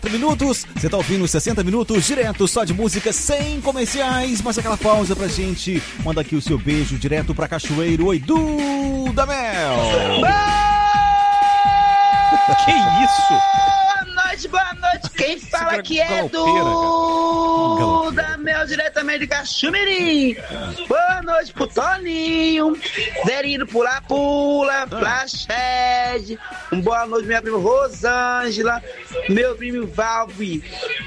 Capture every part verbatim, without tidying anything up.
Minutos, você tá ouvindo sessenta minutos direto, só de música, sem comerciais, mas aquela pausa pra gente. Manda aqui o seu beijo direto pra Cachoeiro. Oi, Duda Mel. Que isso? Boa noite, boa noite. Quem fala aqui é Duda Mel, diretamente de Cachoeirinho. Boa noite pro Toninho, Zerinho Pula Pula, Flashhead. Um boa noite minha prima Rosângela, meu primo Valve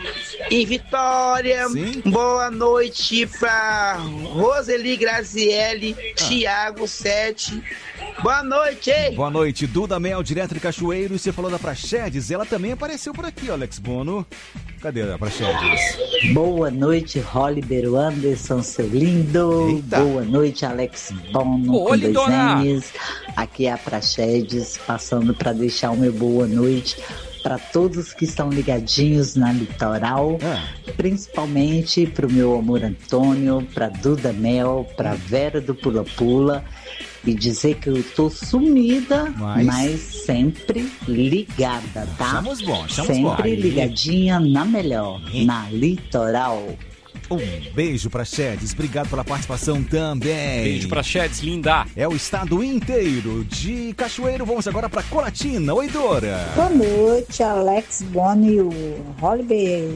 e Vitória. Sim. Boa noite pra Roseli Graziele, ah. Thiago Sete. Boa noite, hein? Boa noite, Duda Mel, direto de Cachoeiro. E você falou da Praxedes, ela também apareceu por aqui, ó, Alex Bono. Cadê a Praxedes? Boa noite, Holiber Anderson, seu lindo. Eita. Boa noite, Alex Bono, Ô, com lindona. dois N's. Aqui é a Praxedes, passando para deixar o meu boa noite para todos que estão ligadinhos na Litoral, Ah. principalmente para o meu amor Antônio, para Duda Mel, para Vera do Pula Pula. E dizer que eu tô sumida, mas, mas sempre ligada, tá? Chamamos bom, chamamos sempre bom. Sempre ligadinha na melhor, na Litoral. Um beijo pra Chedes, obrigado pela participação também. Beijo pra Chedes, linda. É o estado inteiro de Cachoeiro. Vamos agora pra Colatina. Oi, Dora. Boa noite, Alex Bono e o Holiday.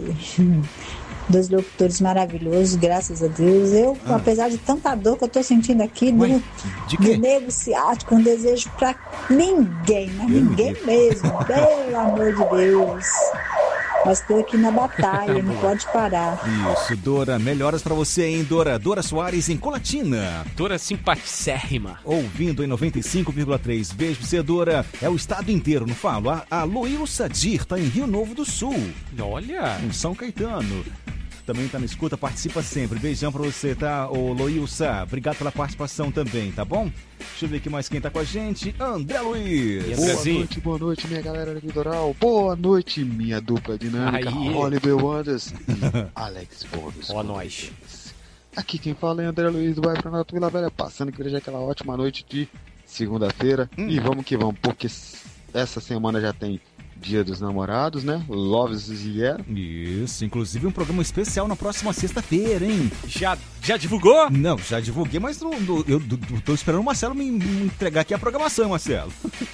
Dois locutores maravilhosos, graças a Deus. Eu, ah. apesar de tanta dor que eu tô sentindo aqui, do, do nervo ciático, um desejo pra ninguém, mas eu ninguém mesmo, pelo amor de Deus. Mas estou aqui na batalha, não pode parar. Isso, Dora, melhoras pra você, hein, Dora? Dora Soares em Colatina. Dora simpaticérrima. Ouvindo em noventa e cinco vírgula três. Beijo pra você, Dora. É o estado inteiro, não falo? A, a Loil Sadir tá em Rio Novo do Sul. Olha. Em São Caetano. Também tá na escuta, participa sempre. Beijão pra você, tá, ô Loilsa? Obrigado pela participação também, tá bom? Deixa eu ver aqui mais quem tá com a gente. André Luiz. Boa noite, boa noite, minha galera do Litoral. Boa noite, minha dupla dinâmica. Holiber Anderson e Alex Bono. Ó, nós. Aqui quem fala é André Luiz do bairro Planalto Vila Velha, passando que já aquela ótima noite de segunda-feira. Hum. E vamos que vamos, porque essa semana já tem Dia dos Namorados, né? Loves Yeah. Isso, inclusive um programa especial na próxima sexta-feira, hein? Já, já divulgou? Não, já divulguei, mas não, não, eu, eu tô esperando o Marcelo me, me entregar aqui a programação, Marcelo.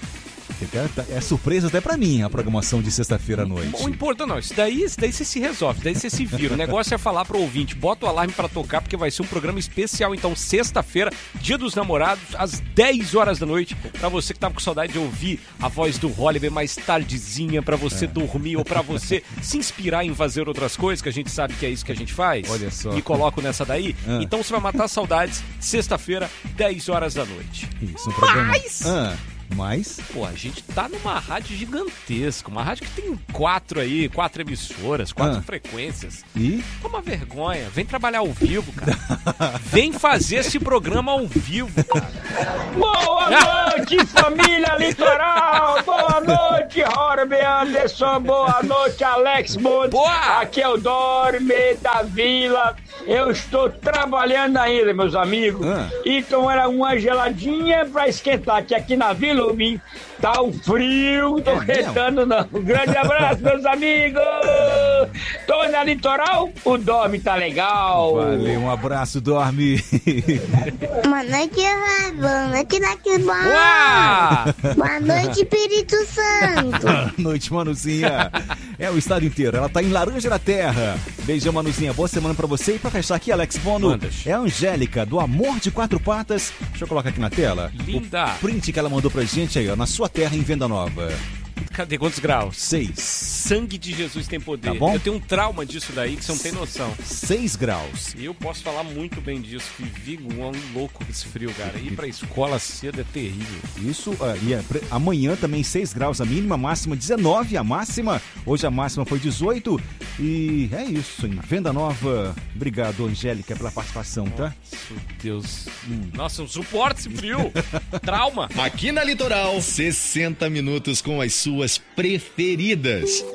É surpresa até pra mim a programação de sexta-feira à noite. O importante não, isso daí, isso daí você se resolve, daí você se vira. O negócio é falar pro ouvinte, bota o alarme pra tocar, porque vai ser um programa especial. Então, sexta-feira, Dia dos Namorados, às dez horas da noite, pra você que tava com saudade de ouvir a voz do Holiday mais tardezinha, pra você é. dormir ou pra você se inspirar em fazer outras coisas, que a gente sabe que é isso que a gente faz. Olha só. E coloco nessa daí. Ah. Então, você vai matar saudades, sexta-feira, dez horas da noite. Isso, um programa... Mas... Ah. Mas, pô, a gente tá numa rádio gigantesca, uma rádio que tem quatro aí, quatro emissoras, quatro ah. frequências. E? Toma vergonha, vem trabalhar ao vivo, cara. Vem fazer esse programa ao vivo, cara. Boa noite, família Litoral! Boa noite, Holiber Anderson! Boa noite, Alex Bono! Boa! Aqui é o Dorme da Vila. Eu estou trabalhando ainda, meus amigos. Ah. Então era uma geladinha pra esquentar, que aqui na Vila tá um frio, tô retando não. Um grande abraço, meus amigos! Tô na Litoral, o Dorme tá legal. Valeu, um abraço, Dorme. Boa noite, boa noite, daqui bom. Boa noite, Espírito Santo. Boa noite, Manuzinha. É o estado inteiro, ela tá em Laranja da Terra. Beijão, Manuzinha, boa semana pra você. E pra fechar aqui, Alex Bono, Mandas. É a Angélica, do Amor de Quatro Patas. Deixa eu colocar aqui na tela. Linda. O print que ela mandou pra gente aí, ó, na sua terra em Venda Nova. Cadê? Quantos graus? Seis. Sangue de Jesus tem poder. Tá bom? Eu tenho um trauma disso daí que você não tem noção. Seis graus. E eu posso falar muito bem disso. Vivi um ano louco com esse frio, cara. Ir pra escola cedo é terrível. Isso, uh, e é, amanhã também seis graus a mínima, máxima dezenove a máxima. Hoje a máxima foi dezoito. E é isso, em Venda Nova. Obrigado, Angélica, pela participação, tá? Nossa, Deus. Hum. Nossa, eu suporto esse frio. Trauma. Aqui na Litoral, sessenta minutos com as suas preferidas.